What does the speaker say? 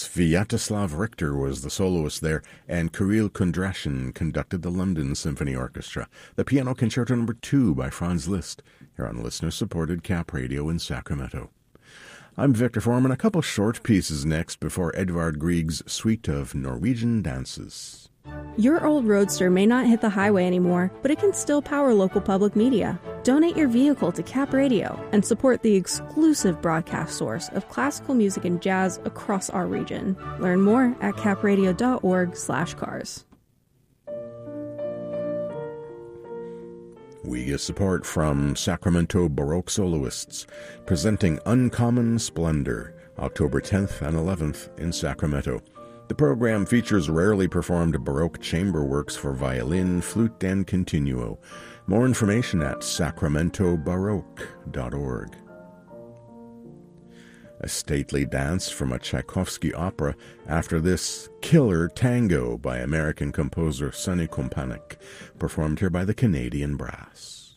Sviatoslav Richter was the soloist there, and Kirill Kondrashin conducted the London Symphony Orchestra. The Piano Concerto No. 2 by Franz Liszt, here on listener-supported Cap Radio in Sacramento. I'm Victor Foreman. A couple short pieces next before Edvard Grieg's Suite of Norwegian Dances. Your old Roadster may not hit the highway anymore, but it can still power local public media. Donate your vehicle to Cap Radio and support the exclusive broadcast source of classical music and jazz across our region. Learn more at capradio.org/cars. We get support from Sacramento Baroque soloists, presenting Uncommon Splendor, October 10th and 11th in Sacramento. The program features rarely performed Baroque chamber works for violin, flute, and continuo. More information at sacramentobaroque.org. A stately dance from a Tchaikovsky opera after this killer tango by American composer Sonny Kompanek, performed here by the Canadian Brass.